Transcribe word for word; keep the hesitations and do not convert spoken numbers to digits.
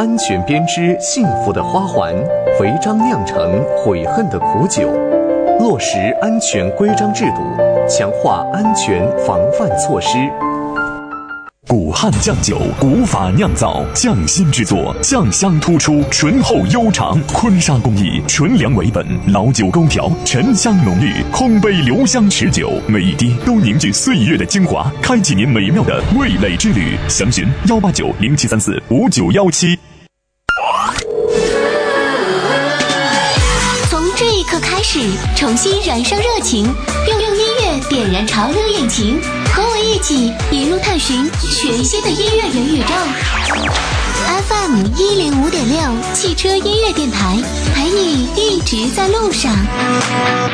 安全编织幸福的花环，违章酿成悔恨的苦酒。落实安全规章制度，强化安全防范措施。 古汉酱酒，古法酿造，匠心制作，酱香突出，醇厚悠长。坤沙工艺，纯粮为本，老酒勾调，沉香浓郁，空杯留香持久，每一滴都凝聚岁月的精华，开启您美妙的味蕾之旅。详询幺八九零七三四五九幺七。 从这一刻开始，重新燃烧热情，用用音乐点燃潮流引擎，和我一起一路探寻全新的音乐元宇宙。F M 一零五点六汽车音乐电台，陪你一直在路上。